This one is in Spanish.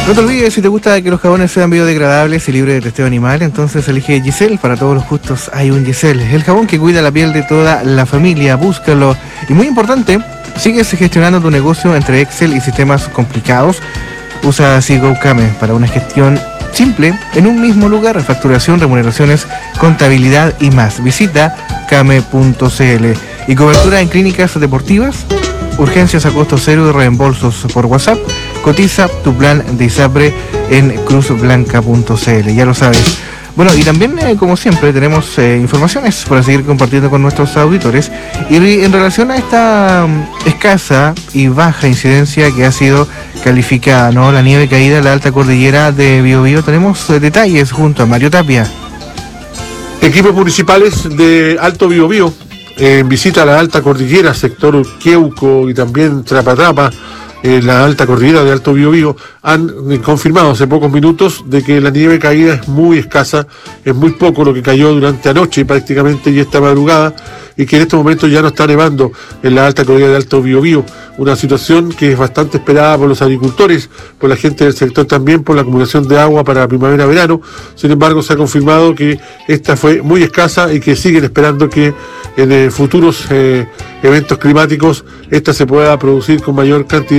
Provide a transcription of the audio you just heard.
No te olvides, si te gusta que los jabones sean biodegradables y libres de testeo animal, entonces elige Giselle. Para todos los gustos hay un Giselle, el jabón que cuida la piel de toda la familia. Búscalo. Y muy importante, sigues gestionando tu negocio entre Excel y sistemas complicados. Usa así GoCame para una gestión simple en un mismo lugar: facturación, remuneraciones, contabilidad y más. Visita came.cl. Y cobertura en clínicas deportivas, urgencias a costo cero y reembolsos por WhatsApp. Cotiza tu plan de ISAPRE en cruzblanca.cl, ya lo sabes. Bueno, y también, como siempre, tenemos informaciones para seguir compartiendo con nuestros auditores. Y en relación a esta escasa y baja incidencia que ha sido calificada, ¿no?, la nieve caída en la alta cordillera de Biobío, tenemos detalles junto a Mario Tapia. Equipos municipales de Alto Biobío en visita a la alta cordillera, sector Queuco y también Trapatrapa, la alta cordillera de Alto Biobío, han confirmado hace pocos minutos de que la nieve caída es muy escasa, es muy poco lo que cayó durante anoche prácticamente y esta madrugada, y que en estos momentos ya no está nevando en la alta cordillera de Alto Biobío, una situación que es bastante esperada por los agricultores, por la gente del sector también, por la acumulación de agua para primavera-verano. Sin embargo, se ha confirmado que esta fue muy escasa y que siguen esperando que en futuros eventos climáticos esta se pueda producir con mayor cantidad